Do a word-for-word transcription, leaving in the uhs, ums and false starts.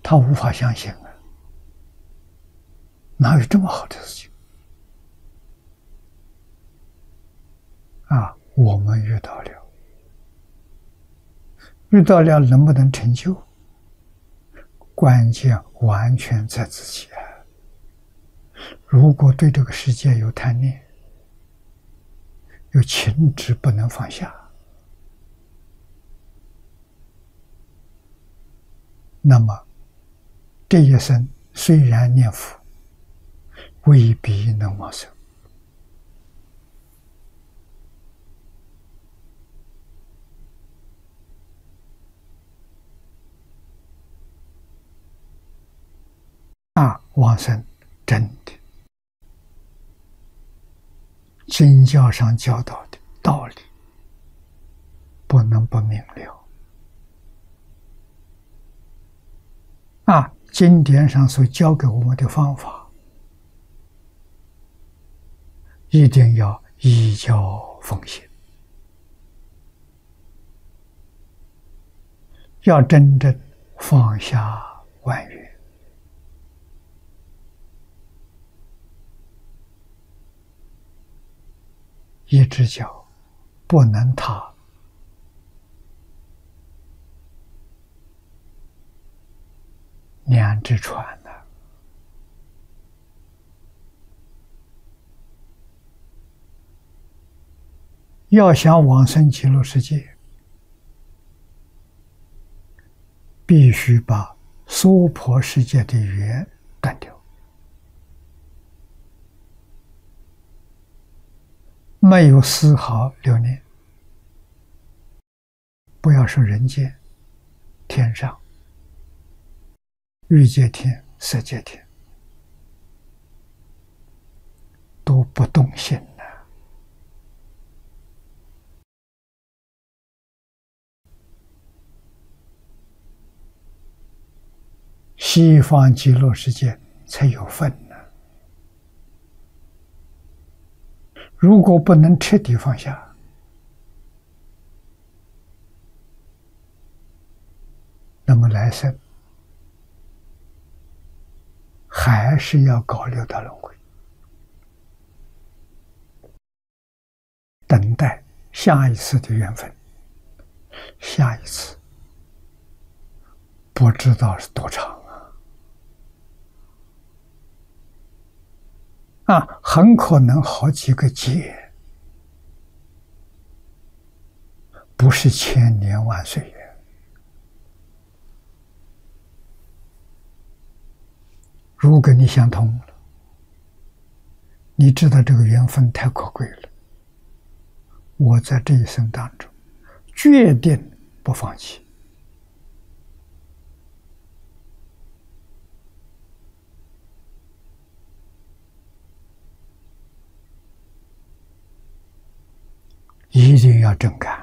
他无法相信啊，哪有这么好的事情啊？我们遇到了，遇到了能不能成就，关键完全在自己啊。如果对这个世界有贪念，有情执不能放下，那么这一生虽然念佛，未必能往生。啊，往生真的，经教上教导的道理，不能不明了。啊，经典上所教给我们的方法，一定要依教奉行，要真正放下万缘。一只脚不能踏两只船呢、啊。要想往生极乐世界，必须把娑婆世界的缘断掉。没有丝毫留念，不要说人间、天上、欲界天、色界天，都不动心了。西方极乐世界才有份呢。如果不能彻底放下，那么来生还是要搞六道轮回，等待下一次的缘分。下一次不知道是多长啊！啊，很可能好几个劫，不是千年万岁呀。如果你想通了，你知道这个缘分太可贵了，我在这一生当中决定不放弃。一定要真干。